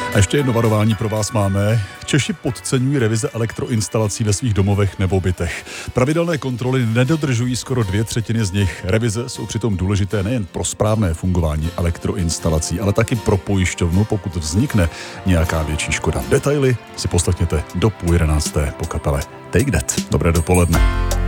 A ještě jedno varování pro vás máme. Češi podceňují revize elektroinstalací ve svých domovech nebo bytech. Pravidelné kontroly nedodržují skoro 2/3 z nich. Revize jsou přitom důležité nejen pro správné fungování elektroinstalací, ale taky pro pojišťovnu, pokud vznikne nějaká větší škoda. Detaily si poslechněte do 10:30 po kapele Take That. Dobré dopoledne.